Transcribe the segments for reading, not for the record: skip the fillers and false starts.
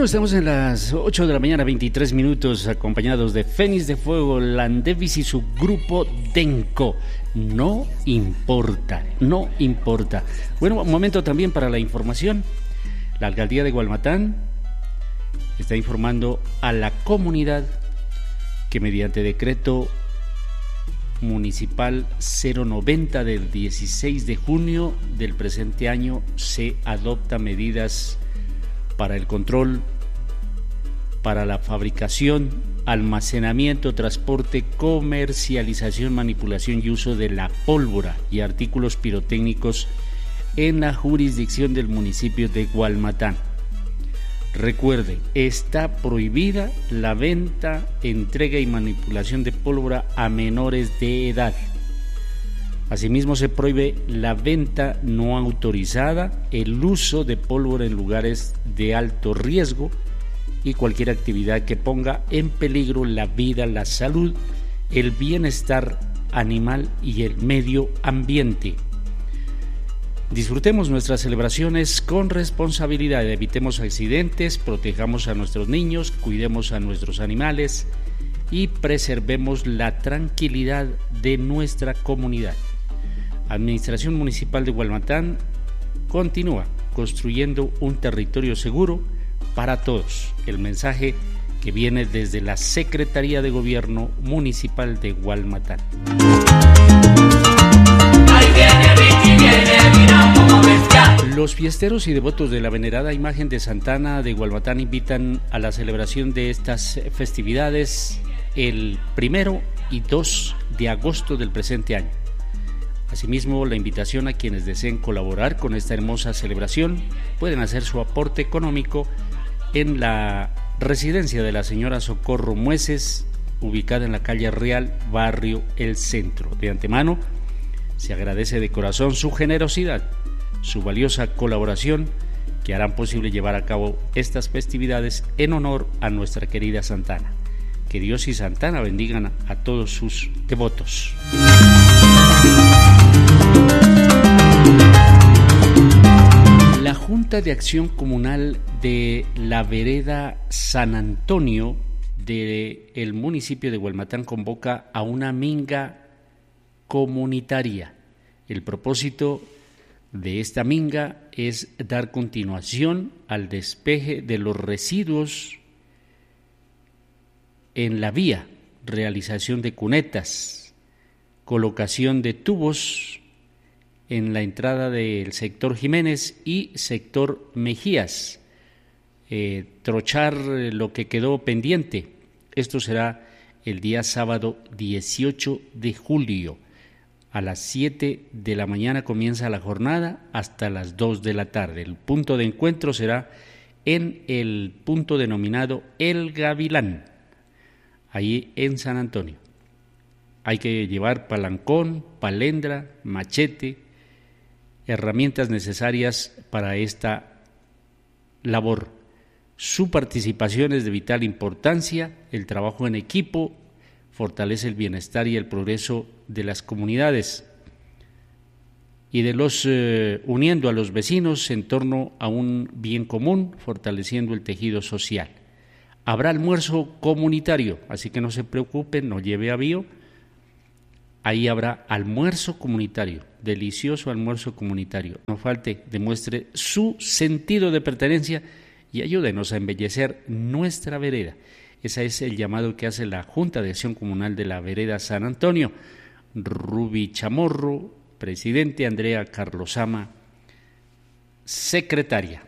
estamos en las 8 de la mañana, 23 minutos, acompañados de Fénix de Fuego, Landevis y su grupo Denko. No importa, no importa. Bueno, un momento también para la información. La alcaldía de Gualmatán está informando a la comunidad que mediante decreto municipal 090 del 16 de junio del presente año se adopta medidas para el control, para la fabricación, almacenamiento, transporte, comercialización, manipulación y uso de la pólvora y artículos pirotécnicos en la jurisdicción del municipio de Gualmatán. Recuerde, está prohibida la venta, entrega y manipulación de pólvora a menores de edad. Asimismo, se prohíbe la venta no autorizada, el uso de pólvora en lugares de alto riesgo y cualquier actividad que ponga en peligro la vida, la salud, el bienestar animal y el medio ambiente. Disfrutemos nuestras celebraciones con responsabilidad, evitemos accidentes, protejamos a nuestros niños, cuidemos a nuestros animales y preservemos la tranquilidad de nuestra comunidad. Administración Municipal de Gualmatán continúa construyendo un territorio seguro para todos. El mensaje que viene desde la Secretaría de Gobierno Municipal de Gualmatán. Los fiesteros y devotos de la venerada imagen de Santa Ana de Gualmatán invitan a la celebración de estas festividades el 1 y 2 de agosto del presente año. Asimismo, la invitación a quienes deseen colaborar con esta hermosa celebración pueden hacer su aporte económico en la residencia de la señora Socorro Mueces, ubicada en la calle Real, barrio El Centro. De antemano, se agradece de corazón su generosidad, su valiosa colaboración que harán posible llevar a cabo estas festividades en honor a nuestra querida Santa Ana. Que Dios y Santa Ana bendigan a todos sus devotos. La Junta de Acción Comunal de la Vereda San Antonio del municipio de Gualmatán convoca a una minga comunitaria. El propósito de esta minga es dar continuación al despeje de los residuos en la vía, realización de cunetas, colocación de tubos en la entrada del sector Jiménez y sector Mejías, trochar lo que quedó pendiente. Esto será el día sábado 18 de julio. A las 7 de la mañana comienza la jornada hasta las 2 de la tarde. El punto de encuentro será en el punto denominado El Gavilán, ahí en San Antonio. Hay que llevar palancón, palendra, machete, herramientas necesarias para esta labor. Su participación es de vital importancia. El trabajo en equipo fortalece el bienestar y el progreso de las comunidades y de los uniendo a los vecinos en torno a un bien común, fortaleciendo el tejido social. Habrá almuerzo comunitario, así que no se preocupen, no lleve avío. Ahí habrá almuerzo comunitario, delicioso almuerzo comunitario. No falte, demuestre su sentido de pertenencia y ayúdenos a embellecer nuestra vereda. Ese es el llamado que hace la Junta de Acción Comunal de la Vereda San Antonio. Ruby Chamorro, presidente; Andrea Carlosama, secretaria.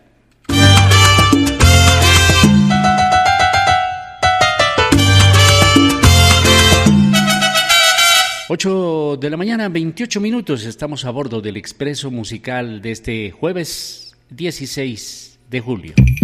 8 de la mañana, 28 minutos, estamos a bordo del Expreso Musical de este jueves 16 de julio.